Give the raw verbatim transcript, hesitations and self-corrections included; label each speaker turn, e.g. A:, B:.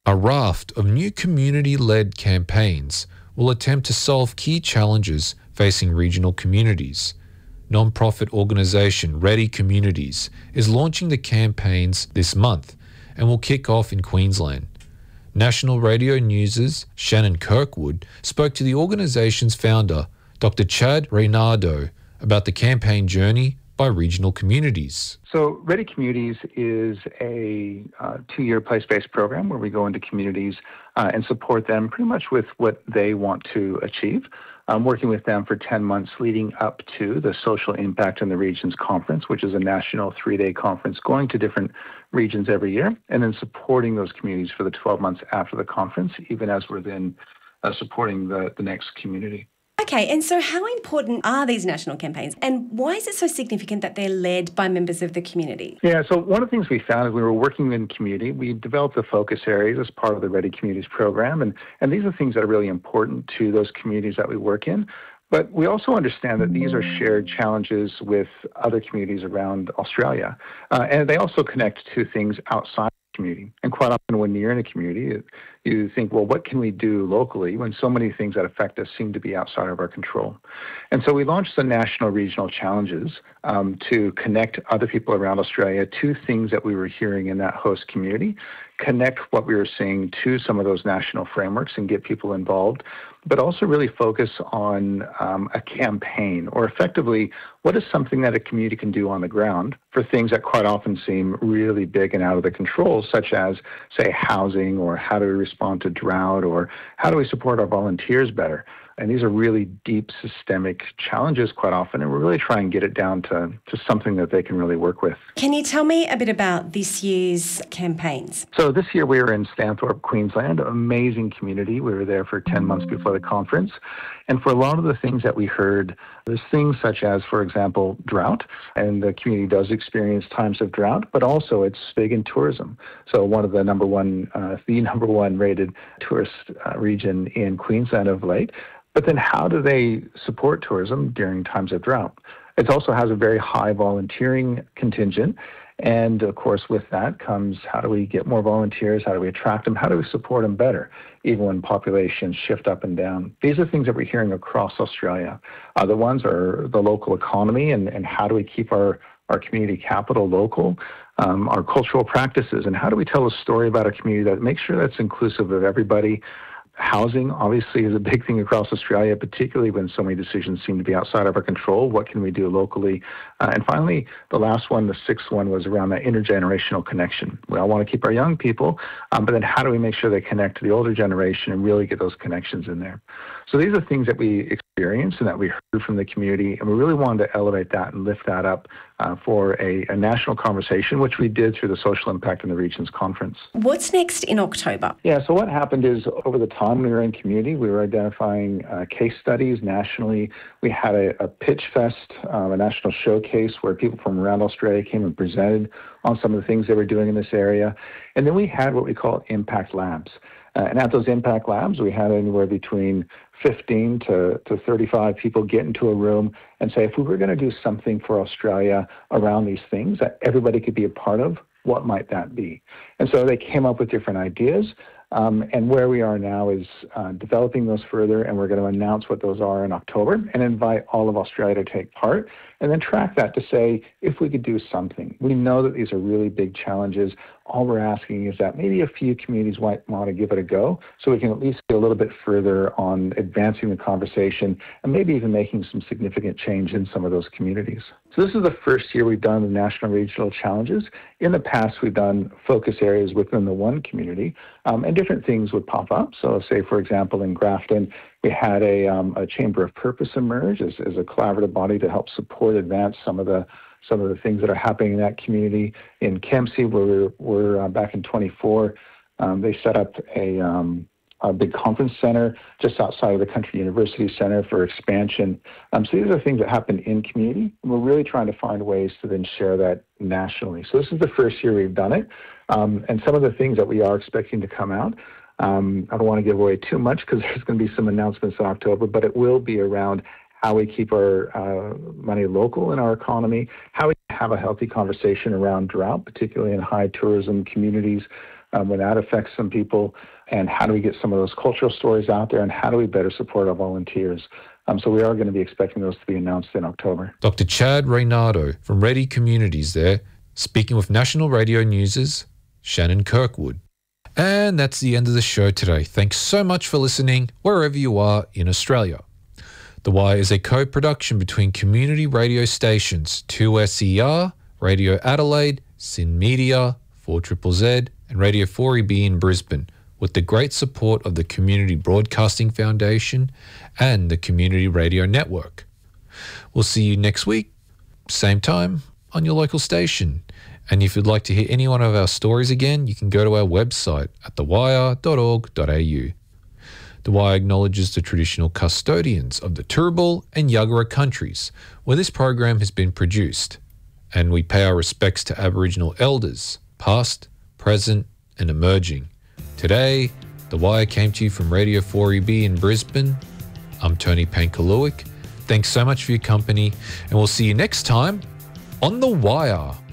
A: A raft of new community-led campaigns will attempt to solve key challenges facing regional communities. Non-profit organisation Ready Communities is launching the campaigns this month and will kick off in Queensland. National Radio News' Shannon Kirkwood spoke to the organisation's founder, Doctor Chad Reynardo, about the campaign journey by regional communities.
B: So Ready Communities is a uh, two-year place-based program where we go into communities uh, and support them pretty much with what they want to achieve. I'm working with them for ten months leading up to the Social Impact in the Regions Conference, which is a national three-day conference going to different regions every year, and then supporting those communities for the twelve months after the conference, even as we're then uh, supporting the, the next community.
C: Okay, and so how important are these national campaigns, and why is it so significant that they're led by members of the community?
B: Yeah, so one of the things we found as we were working in community, we developed the focus areas as part of the Ready Communities program, and, and these are things that are really important to those communities that we work in. But we also understand that these are shared challenges with other communities around Australia, uh, and they also connect to things outside community. And quite often when you're in a community, you think, well, what can we do locally when so many things that affect us seem to be outside of our control? And so we launched the National Regional Challenges um, to connect other people around Australia to things that we were hearing in that host community, connect what we were seeing to some of those national frameworks and get people involved, but also really focus on um, a campaign, or effectively, what is something that a community can do on the ground for things that quite often seem really big and out of the control, such as, say, housing, or how do we respond to drought, or how do we support our volunteers better? And these are really deep systemic challenges quite often, and we're really trying to get it down to, to something that they can really work with.
C: Can you tell me a bit about this year's campaigns?
B: So this year we were in Stanthorpe, Queensland, amazing community. We were there for ten months before the conference. And for a lot of the things that we heard, there's things such as, for example, drought, and the community does experience times of drought, but also it's big in tourism. So one of the number one, uh, the number one rated tourist uh, region in Queensland of late. But then how do they support tourism during times of drought? It also has a very high volunteering contingent. And of course, with that comes, how do we get more volunteers? How do we attract them? How do we support them better, even when populations shift up and down? These are things that we're hearing across Australia. Other ones are the local economy, and, and how do we keep our, our community capital local, um, our cultural practices, and how do we tell a story about a community that makes sure that's inclusive of everybody. Housing, obviously, is a big thing across Australia, particularly when so many decisions seem to be outside of our control. What can we do locally? Uh, and finally, the last one, the sixth one, was around that intergenerational connection. We all want to keep our young people, um, but then how do we make sure they connect to the older generation and really get those connections in there? So these are things that we experienced and that we heard from the community, and we really wanted to elevate that and lift that up uh, for a, a national conversation, which we did through the Social Impact in the Regions Conference.
C: What's next in October?
B: Yeah, so what happened is over the time we were in community, we were identifying uh, case studies nationally. We had a, a pitch fest, um, a national showcase where people from around Australia came and presented on some of the things they were doing in this area. And then we had what we call impact labs. Uh, and at those impact labs, we had anywhere between fifteen to, to thirty-five people get into a room and say, if we were going to do something for Australia around these things that everybody could be a part of, what might that be? And so they came up with different ideas. Um, and where we are now is uh, developing those further, and we're going to announce what those are in October and invite all of Australia to take part, and then track that to say if we could do something. We know that these are really big challenges. All we're asking is that maybe a few communities might want to give it a go, so we can at least get a little bit further on advancing the conversation and maybe even making some significant change in some of those communities. So this is the first year we've done the National Regional Challenges. In the past, we've done focus areas within the one community, um, and different things would pop up. So say, for example, in Grafton, we had a, um, a Chamber of Purpose emerge as, as a collaborative body to help support, advance some of the some of the things that are happening in that community. In Kempsey, where we were uh, back in twenty-four, um, they set up a, um, a big conference center just outside of the Country University Center for expansion. Um, so these are things that happen in community, and we're really trying to find ways to then share that nationally. So this is the first year we've done it, um, and some of the things that we are expecting to come out, um, I don't want to give away too much because there's going to be some announcements in October, but it will be around how we keep our uh, money local in our economy, how we have a healthy conversation around drought, particularly in high tourism communities, um, when that affects some people, and how do we get some of those cultural stories out there, and how do we better support our volunteers. Um, so we are going to be expecting those to be announced in October.
A: Doctor Chad Reynado from Ready Communities there, speaking with National Radio News' Shannon Kirkwood. And that's the end of the show today. Thanks so much for listening wherever you are in Australia. The Wire is a co-production between community radio stations two S E R, Radio Adelaide, Sin Media, four Z Z Z, and Radio four E B in Brisbane, with the great support of the Community Broadcasting Foundation and the Community Radio Network. We'll see you next week, same time, on your local station. And if you'd like to hear any one of our stories again, you can go to our website at the wire dot org dot a u. The Wire acknowledges the traditional custodians of the Turrbal and Yagara countries where this program has been produced, and we pay our respects to Aboriginal elders, past, present, and emerging. Today, The Wire came to you from Radio four E B in Brisbane. I'm Tony Pankaluik. Thanks so much for your company, and we'll see you next time on The Wire.